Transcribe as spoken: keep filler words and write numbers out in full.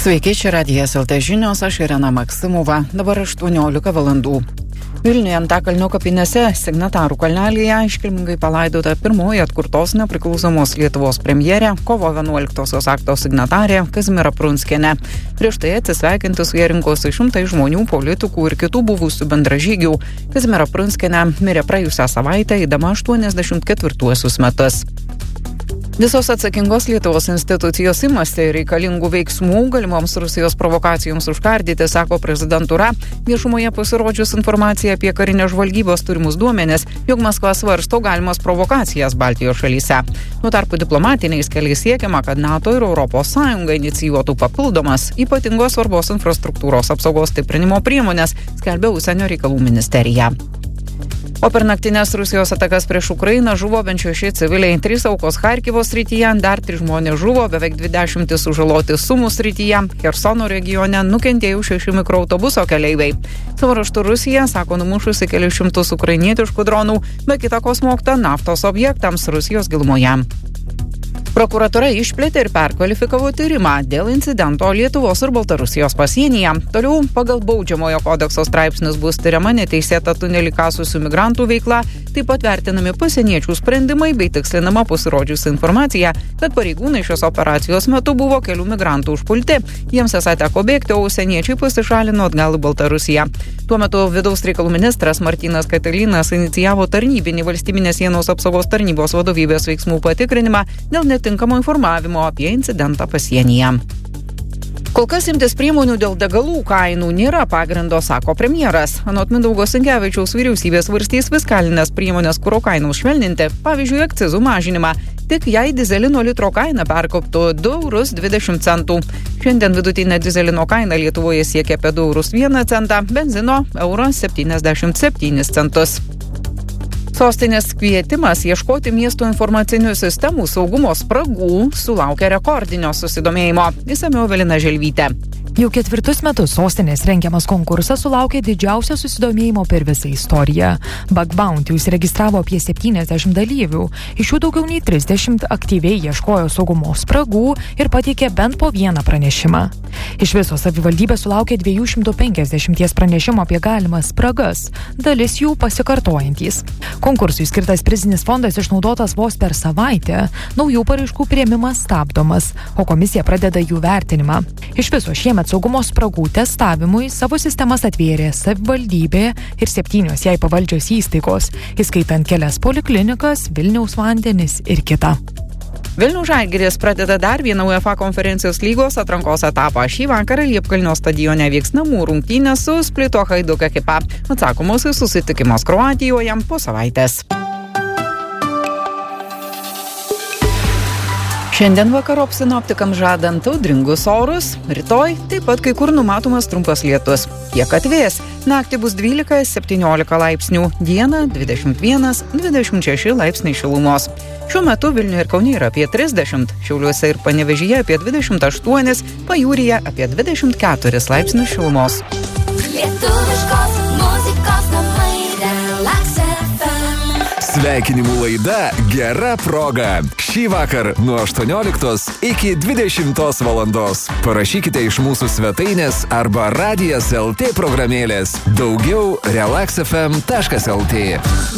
Sveiki, čia Radijas L T žinios, aš Irena Maksimova, dabar aštuoniolika valandų. Vilniuje Antakalnio kapinėse Signatarų kalnelyje iškilmingai palaidota pirmoji atkurtos nepriklausomos Lietuvos premjerė, kovo vienuoliktosios akto signatarė Kazimiera Prunskienė. Prieš tai atsisveikinti su ja rinkosi šimtai žmonių, politikų ir kitų buvusių bendražygių. Kazimiera Prunskienė mirė praėjusią savaitę, eidama aštuoniasdešimt ketvirtuosius metus. Visos atsakingos Lietuvos institucijos imasi reikalingų veiksmų galimoms Rusijos provokacijoms užkardyti, sako prezidentūra. Viešumoje pasirodžius informacija apie karinės žvalgybos turimus duomenis, jog Maskva svarsto galimas provokacijas Baltijos šalyse. Tuo tarpu diplomatiniais keliais siekiama, kad NATO ir Europos Sąjunga inicijuotų papildomas ypatingos svarbos infrastruktūros apsaugos stiprinimo priemonės, skelbia Užsienio reikalų ministerija. O per naktinės Rusijos atakas prieš Ukrainą žuvo bent šeši civiliai, trys aukos Charkivo srityje, dar trys žmonės žuvo, beveik dvidešimt sužaloti Sumų srityje, Chersono regione nukentėjo šeši mikroautobuso keleiviai. Savo ruožtu Rusija sako numušusi kelius šimtus ukrainietiškų dronų, be kita ko smogta naftos objektams Rusijos gilumoje. Prokuratūra išplėtė ir perkvalifikavo tyrimą dėl incidento Lietuvos ir Baltarusijos pasienyje. Toliau pagal baudžiamojo kodekso straipsnius bus tyriama neteisėta tunelį kasusių migrantų veikla, taip pat vertinami pasieniečių sprendimai bei tikslinama pasirodžiusi informacija, kad pareigūnai šios operacijos metu buvo kelių migrantų užpulti. Jiems esą teko bėgti, o užsieniečiai pasišalino atgal į Baltarusiją. Tuo metu vidaus reikalų ministras Martynas Katilinas inicijavo tarnybinį valstybinės sienos apsaugos tarnybos vadovybės veiksmų patikrinimą dėl net tinkamo informavimo apie incidentą pasienyje. Kol kas imtis priemonių dėl degalų kainų nėra pagrindo, sako premjeras. Anot Mindaugo Sinkevičiaus vyriausybės svarstys fiskalinės priemonės kuro kainoms švelninti, pavyzdžiui, akcizų mažinimą. Tik jei dizelino litro kaina perkoptų du eurus dvidešimt centų. Šiandien vidutinė dizelino kaina Lietuvoje siekia apie du eurus vieną centą, benzino eurą septyniasdešimt septynis centus. Sostinės kvietimas ieškoti miesto informacinių sistemų saugumo spragų sulaukia rekordinio susidomėjimo. Išsamiau Evelina Želvytė. Jau ketvirtus metus sostinės rengiamas konkursas sulaukė didžiausio susidomėjimo per visą istoriją. Bug Bounty užsiregistravo apie septyniasdešimt dalyvių. Iš jų daugiau nei trisdešimt aktyviai ieškojo saugumo spragų ir pateikė bent po vieną pranešimą. Iš viso savivaldybė sulaukė dviejų šimtų penkiasdešimties pranešimų apie galimas spragas, dalis jų pasikartojantys. Konkursui skirtas prizinis fondas išnaudotas vos per savaitę, naujų paraiškų priėmimas stabdomas, o komisija pradeda jų vertinimą. Iš viso šiemet saugumo spragų testavimui savo sistemas atvėrė savivaldybė ir septynios jai pavaldžios įstaigos, įskaitant kelias poliklinikas, Vilniaus vandenis ir kita. Vilniaus Žalgiris pradeda dar vieną UEFA konferencijos lygos atrankos etapą. Šį vakarą Liepkalnio stadione vyks namų rungtynės su Splito Hajduk ekipa. Atsakomasis susitikimas Kroatijoje po savaitės. Šiandien vakarop sinoptikams žadant audringus orus, rytoj taip pat kai kur numatomas trumpas lietus. Kiek atvės, naktį bus dvylika septyniolika laipsnių, dieną dvidešimt vienas dvidešimt šeši laipsniai šilumos. Šiuo metu Vilniuje ir Kaune yra apie trisdešimt, Šiauliuose ir Panevėžyje apie dvidešimt aštuoni, Pajūryje apie dvidešimt keturis laipsnius šilumos. Lietuviškos muzikos namai Relax F M. Sveikinimų laida Gera proga. Šį vakar nuo aštuonioliktos iki dvidešimtos valandos. Parašykite iš mūsų svetainės arba Radijas L T programėlės. Daugiau relax f m taškas l t.